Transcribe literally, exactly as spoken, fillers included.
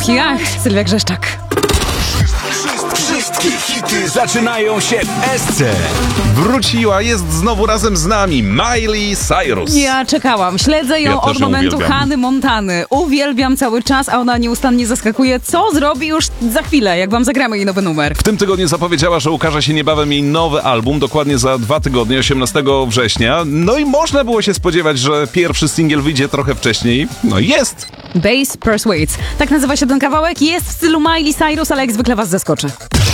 Ach, Sylwia Grzeszczak. Wszystkie hity zaczynają się w S C. Wróciła, jest znowu razem z nami Miley Cyrus. Ja czekałam, śledzę ją Ja też od ją momentu uwielbiam. Hany Montany. Uwielbiam cały czas, a ona nieustannie zaskakuje. Co zrobi już za chwilę, jak wam zagramy jej nowy numer? W tym tygodniu zapowiedziała, że ukaże się niebawem jej nowy album, dokładnie za dwa tygodnie, osiemnastego września. No i można było się spodziewać, że pierwszy singiel wyjdzie trochę wcześniej. No i jest. Bass Persuades. Tak nazywa się ten kawałek. Jest w stylu Miley Cyrus, ale jak zwykle was zaskoczy.